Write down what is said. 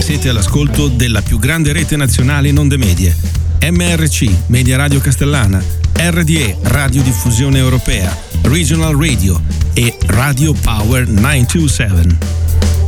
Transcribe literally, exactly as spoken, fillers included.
Siete all'ascolto della più grande rete nazionale in onde medie, M R C, Media Radio Castellana, R D E, Radiodiffusione Europea, Regional Radio e Radio Power nove due sette.